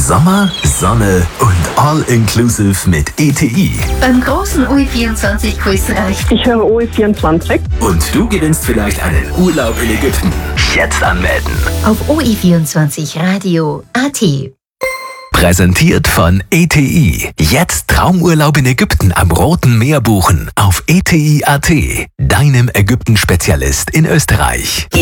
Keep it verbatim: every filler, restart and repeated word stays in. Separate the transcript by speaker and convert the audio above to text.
Speaker 1: Sommer, Sonne und All-Inclusive mit E T I.
Speaker 2: Beim großen O E vierundzwanzig Quiz reicht.
Speaker 3: Ich höre O E vierundzwanzig.
Speaker 1: Und du gewinnst vielleicht einen Urlaub in Ägypten. Jetzt anmelden.
Speaker 2: Auf O E vierundzwanzig Radio Punkt A T.
Speaker 1: Präsentiert von E T I. Jetzt Traumurlaub in Ägypten am Roten Meer buchen. Auf E T I Punkt A T. Deinem Ägypten-Spezialist in Österreich.